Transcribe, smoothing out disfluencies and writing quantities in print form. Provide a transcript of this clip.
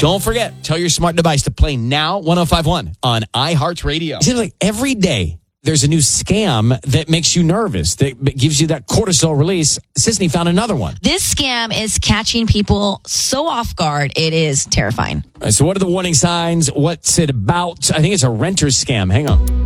Don't forget, tell your smart device to play Now 105.1 on iHeartRadio. It seems like every day there's a new scam that makes you nervous, that gives you that cortisol release. Sisney found another one. This scam is catching people so off guard, it is terrifying. All right, so what are the warning signs? What's it about? I think it's a renter's scam. Hang on.